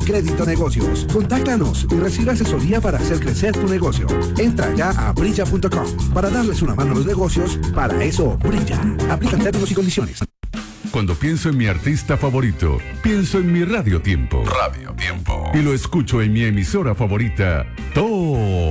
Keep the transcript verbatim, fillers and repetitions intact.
Crédito Negocios. Contáctanos y recibe asesoría para hacer crecer tu negocio. Entra ya a brilla punto com para darles una mano a los negocios. Para eso, Brilla. Aplican términos y condiciones. Cuando pienso en mi artista favorito, pienso en mi Radio Tiempo. Radio Tiempo. Y lo escucho en mi emisora favorita, todo.